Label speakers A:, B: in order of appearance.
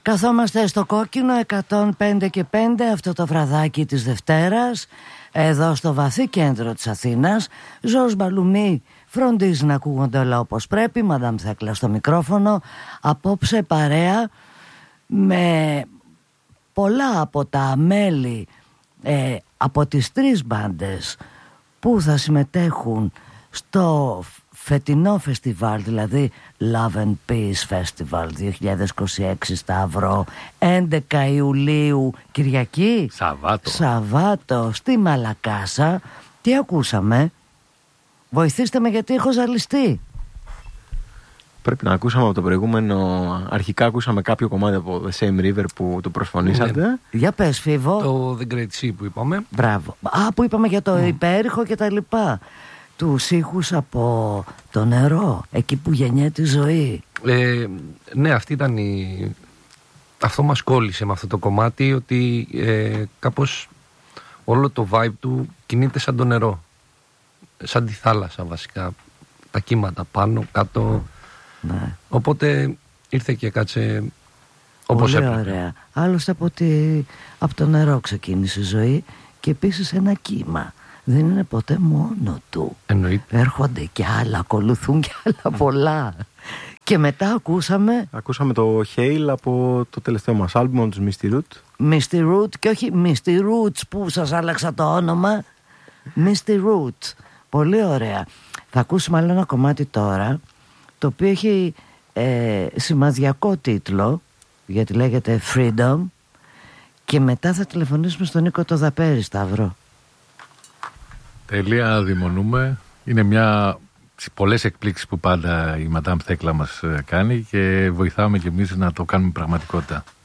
A: Καθόμαστε στο κόκκινο 105 και 5 αυτό το βραδάκι της Δευτέρας, εδώ στο βαθύ κέντρο της Αθήνας. Ζορζ Μπαλουμί φροντίζει να ακούγονται όλα όπως πρέπει. Μαντάμ Θέκλα στο μικρόφωνο. Απόψε παρέα με πολλά από τα μέλη από τις 3 μπάντες που θα συμμετέχουν στο φετινό φεστιβάλ, δηλαδή Love and Peace Festival 2026 Σταύρο, 11 Ιουλίου, Κυριακή, Σαββάτο στη Μαλακάσα. Τι ακούσαμε? Βοηθήστε με, γιατί έχω ζαλιστεί.
B: Πρέπει να ακούσαμε από το προηγούμενο. Αρχικά ακούσαμε κάποιο κομμάτι από The Same River που το προσφωνήσατε.
A: Ναι. Για πες, Φίβο.
C: Το The Great Sea που είπαμε.
A: Μπράβο. Που είπαμε για το υπέρηχο και τα λοιπά. Τους ήχους από το νερό, εκεί που γεννιέται η ζωή.
C: Ναι, αυτή ήταν αυτό μας κόλλησε με αυτό το κομμάτι, ότι κάπως όλο το vibe του κινείται σαν το νερό, σαν τη θάλασσα βασικά, τα κύματα πάνω, κάτω. Ναι. Οπότε ήρθε και κάτσε όπως έπρεπε.
A: Πολύ ωραία. Άλλωστε από το νερό ξεκίνησε η ζωή, και επίσης ένα κύμα δεν είναι ποτέ μόνο του.
C: Εννοείται.
A: Έρχονται κι άλλα, ακολουθούν κι άλλα πολλά. Και μετά ακούσαμε
B: το Hail από το τελευταίο μας άλμπουμ, τους Misty Root.
A: Misty Root, και όχι Misty Roots που σας άλλαξα το όνομα. Misty Root. Πολύ ωραία. Θα ακούσουμε άλλο ένα κομμάτι τώρα, το οποίο έχει σημαδιακό τίτλο, γιατί λέγεται Freedom. Και μετά θα τηλεφωνήσουμε στον Νίκο το Δαπέρι, Σταύρο.
D: Τελεία, αδειμονούμε. Είναι μια πολλές εκπλήξεις που πάντα η Μαντάμ Θέκλα μας κάνει, και βοηθάμε κι εμείς να το κάνουμε πραγματικότητα.